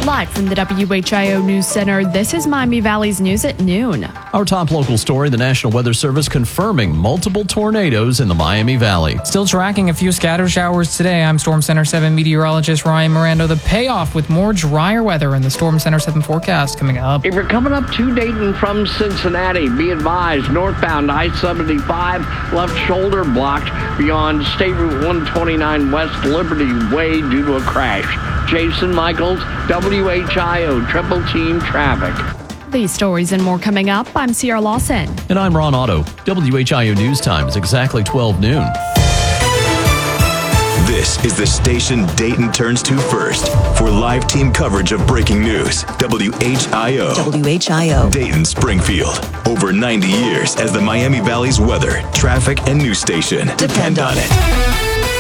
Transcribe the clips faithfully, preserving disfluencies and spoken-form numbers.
Live from the W H I O News Center, this is Miami Valley's News at noon. Our top local story, the National Weather Service confirming multiple tornadoes in the Miami Valley. Still tracking a few scatter showers today. I'm Storm Center seven meteorologist Ryan Miranda. The payoff with more drier weather in the Storm Center seven forecast coming up. If you're coming up to Dayton from Cincinnati, be advised, northbound I seventy-five, left shoulder blocked beyond State Route one twenty-nine West Liberty Way due to a crash. Jason Michaels, W H I O Triple Team Traffic. These stories and more coming up. I'm Sierra Lawson. And I'm Ron Otto. W H I O News Time is exactly twelve noon. This is the station Dayton turns to first for live team coverage of breaking news. W H I O. W H I O. Dayton, Springfield. Over ninety years as the Miami Valley's weather, traffic, and news station. Depend on it.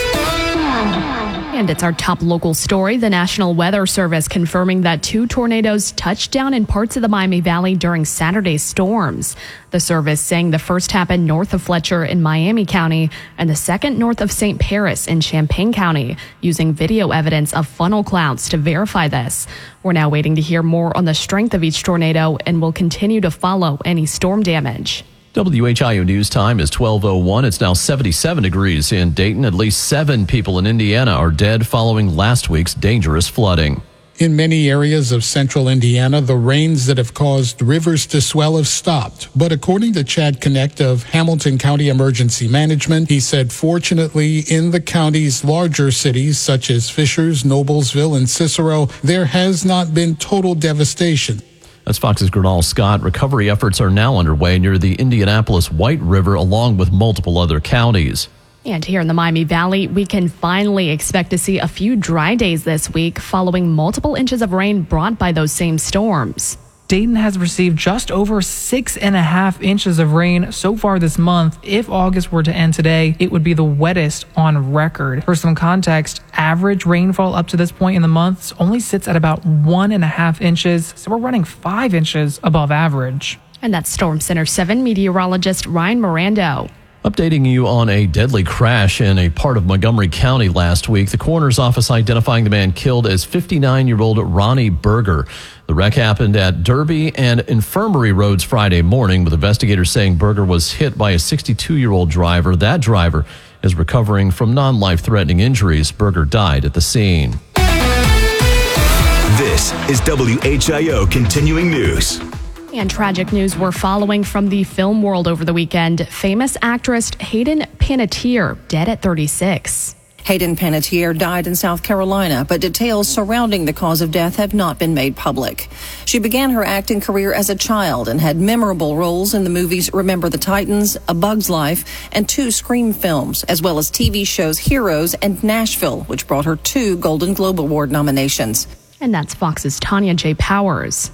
And it's our top local story. The National Weather Service confirming that two tornadoes touched down in parts of the Miami Valley during Saturday's storms. The service saying the first happened north of Fletcher in Miami County and the second north of Saint Paris in Champaign County, using video evidence of funnel clouds to verify this. We're now waiting to hear more on the strength of each tornado and will continue to follow any storm damage. W H I O News Time is twelve oh one. It's now seventy-seven degrees in Dayton. At least seven people in Indiana are dead following last week's dangerous flooding. In many areas of central Indiana, the rains that have caused rivers to swell have stopped. But according to Chad Connect of Hamilton County Emergency Management, he said, fortunately, in the county's larger cities, such as Fishers, Noblesville, and Cicero, there has not been total devastation. That's Fox's Gernal Scott. Recovery efforts are now underway near the Indianapolis White River, along with multiple other counties. And here in the Miami Valley, we can finally expect to see a few dry days this week following multiple inches of rain brought by those same storms. Dayton has received just over six and a half inches of rain so far this month. If August were to end today, it would be the wettest on record. For some context, average rainfall up to this point in the month only sits at about one and a half inches, so we're running five inches above average. And that's Storm Center seven meteorologist Ryan Miranda. Updating you on a deadly crash in a part of Montgomery County last week. The coroner's office identifying the man killed as fifty-nine-year-old Ronnie Berger. The wreck happened at Derby and Infirmary Roads Friday morning, with investigators saying Berger was hit by a sixty-two-year-old driver. That driver is recovering from non-life-threatening injuries. Berger died at the scene. This is W H I O Continuing News. And tragic news we're following from the film world over the weekend. Famous actress Hayden Panettiere, dead at thirty-six. Hayden Panettiere died in South Carolina, but details surrounding the cause of death have not been made public. She began her acting career as a child and had memorable roles in the movies Remember the Titans, A Bug's Life, and two Scream films, as well as T V shows Heroes and Nashville, which brought her two Golden Globe Award nominations. And that's Fox's Tanya J. Powers.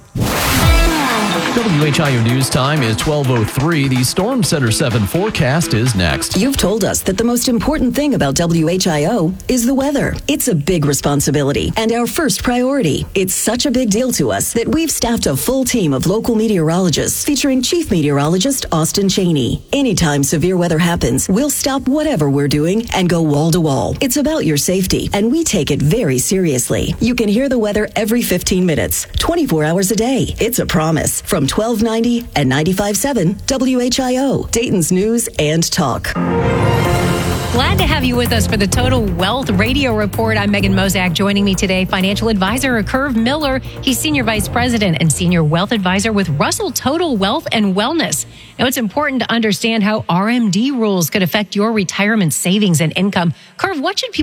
W H I O News Time is twelve oh three. The Storm Center seven forecast is next. You've told us that the most important thing about W H I O is the weather. It's a big responsibility and our first priority. It's such a big deal to us that we've staffed a full team of local meteorologists featuring Chief Meteorologist Austin Cheney. Anytime severe weather happens, we'll stop whatever we're doing and go wall to wall. It's about your safety, and we take it very seriously. You can hear the weather every fifteen minutes, twenty-four hours a day. It's a promise. From twelve ninety and ninety-five point seven W H I O, Dayton's News and Talk. Glad to have you with us for the Total Wealth Radio Report. I'm Megan Mozak. Joining me today, financial advisor Curve Miller. He's Senior Vice President and Senior Wealth Advisor with Russell Total Wealth and Wellness. Now, it's important to understand how R M D rules could affect your retirement savings and income. Curve, what should people